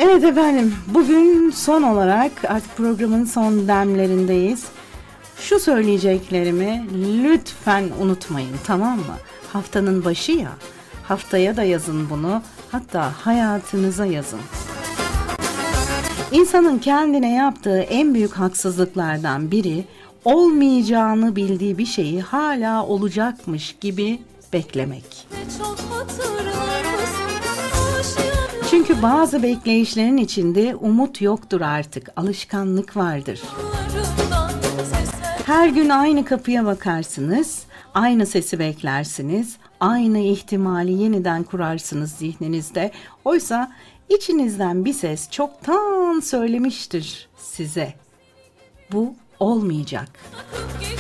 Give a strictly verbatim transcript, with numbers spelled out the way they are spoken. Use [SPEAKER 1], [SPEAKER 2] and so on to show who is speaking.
[SPEAKER 1] Evet efendim, bugün son olarak artık programın son demlerindeyiz. Şu söyleyeceklerimi lütfen unutmayın, tamam mı? Haftanın başı ya, haftaya da yazın bunu, hatta hayatınıza yazın. İnsanın kendine yaptığı en büyük haksızlıklardan biri, olmayacağını bildiği bir şeyi hala olacakmış gibi beklemek. Çünkü bazı bekleyişlerin içinde umut yoktur artık, alışkanlık vardır. Her gün aynı kapıya bakarsınız, aynı sesi beklersiniz, aynı ihtimali yeniden kurarsınız zihninizde. Oysa içinizden bir ses çoktan söylemiştir size. Bu olmayacak.